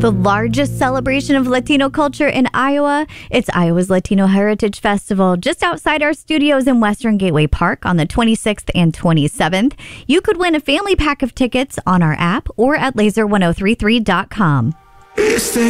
The largest celebration of Latino culture in Iowa. It's Iowa's Latino Heritage Festival just outside our studios in Western Gateway Park on the 26th and 27th. You could win a family pack of tickets on our app or at laser1033.com.